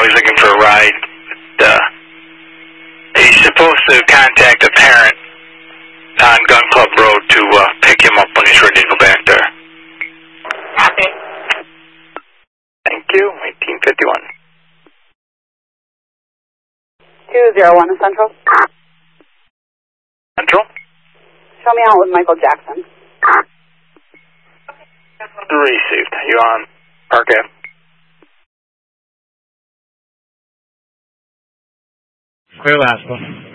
he's looking for a ride. He's supposed to contact a parent on Gun Club Road to pick him up when he's ready to go back there. Copy. Thank you. 1851. 201 Central. Central? Show me out with Michael Jackson. Received. You on Park Ave? Clear last one.